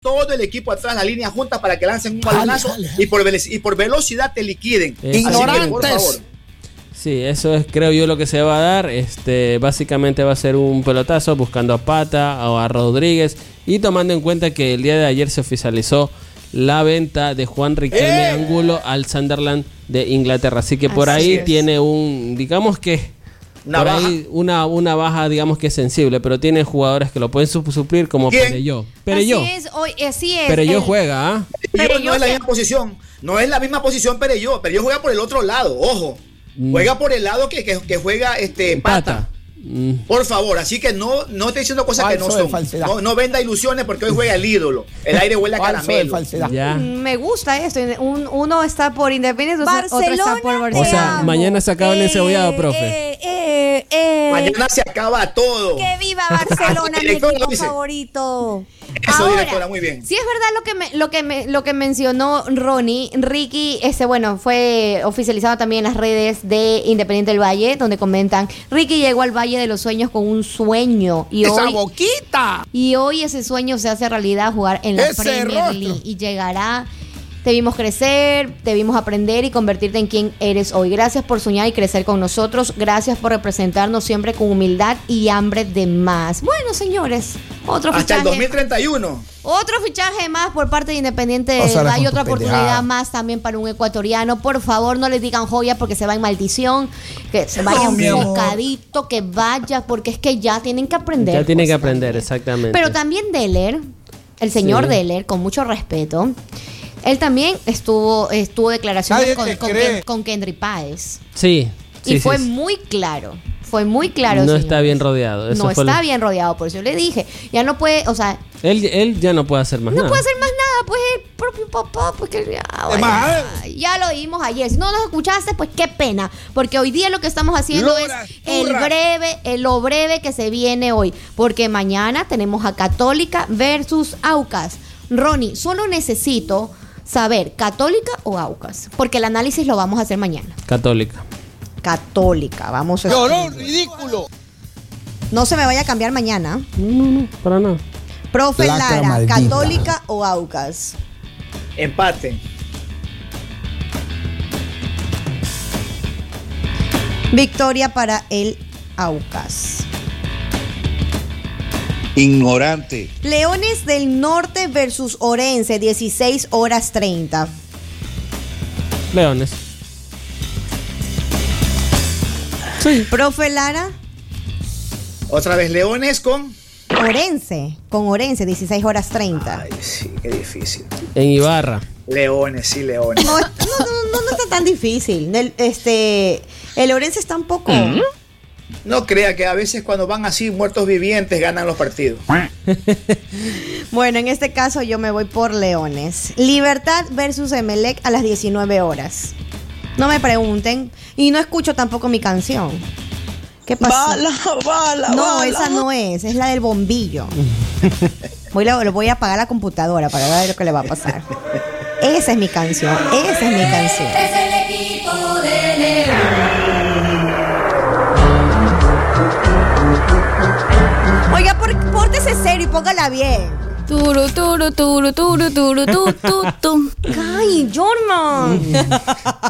todo el equipo atrás, la línea junta para que lancen un balonazo y por velocidad te liquiden. Ignorantes. Por favor. Sí, eso es, creo yo, lo que se va a dar. Básicamente va a ser un pelotazo buscando a Pata o a Rodríguez, y tomando en cuenta que el día de ayer se oficializó la venta de Juan Riquelme Angulo al Sunderland de Inglaterra. Así que por ahí tiene digamos que una baja, digamos que es sensible, pero tiene jugadores que lo pueden suplir, como Perelló. Así es. Perelló juega, ¿ah? Perelló no es la misma posición. No es la misma posición Perelló. Perelló juega por el otro lado, ojo. Juega por el lado que juega Pata. Por favor, así que no esté diciendo cosas que no son. No venda ilusiones, porque hoy juega el ídolo. El aire huele a caramelo. Me gusta esto. Uno está por Independiente, otro está por Barcelona. O sea, mañana se acaba el encebollado, profe. Mañana se acaba todo. ¡Que viva Barcelona, mi equipo favorito! Eso, ahora, directora, muy bien. Sí es verdad lo que mencionó Ronnie. Ricky, fue oficializado también en las redes de Independiente del Valle, donde comentan: Ricky llegó al Valle de los Sueños con un sueño. Y hoy ese sueño se hace realidad, jugar en la Premier League. Y llegará. Te vimos crecer, te vimos aprender y convertirte en quien eres hoy. Gracias por soñar y crecer con nosotros. Gracias por representarnos siempre con humildad y hambre de más. Bueno, señores, otro hasta fichaje. El 2031. Otro fichaje más por parte de Independiente del Valle. Otra oportunidad más también para un ecuatoriano. Por favor, no les digan joya porque se va en maldición. Que se vaya enfocadito, que vaya, porque es que ya tienen que aprender. Ya tienen que aprender, exactamente. Pero también Deller, el señor Deller, con mucho respeto, él también estuvo declaraciones con Kendry Páez. Sí. Y fue muy claro. Fue muy claro. No señores. está bien rodeado. Eso bien rodeado. Por eso yo le dije, ya no puede, o sea. Él ya no puede hacer más nada. No puede hacer más nada, pues el propio papá, pues que ya lo vimos ayer. Si no nos escuchaste, pues qué pena. Porque hoy día lo que estamos haciendo es lo breve que se viene hoy. Porque mañana tenemos a Católica versus Aucas. Ronnie, solo necesito saber, ¿Católica o Aucas? Porque el análisis lo vamos a hacer mañana. Católica, vamos a... ¡No, ridículo! No se me vaya a cambiar mañana. No, para nada. Profe Lara, ¿Católica o Aucas? Empate. Victoria para el Aucas. Ignorante. Leones del Norte versus Orense, 16:30. Leones. Sí. Profe Lara. Otra vez Leones con Orense, 16:30. Ay, sí, qué difícil. En Ibarra. Leones. No está tan difícil. El Orense está un poco... No crea que a veces cuando van así muertos vivientes ganan los partidos. Bueno, en este caso yo me voy por Leones. Libertad versus Emelec a las 19 horas. No me pregunten. Y no escucho tampoco mi canción. ¿Qué pasó? No, esa no es. Es la del bombillo. Lo voy a apagar la computadora para ver lo que le va a pasar. Esa es mi canción. Es el equipo de León. Oiga, pórtese serio y póngala bien. Turu. ¡Ay, Jorman!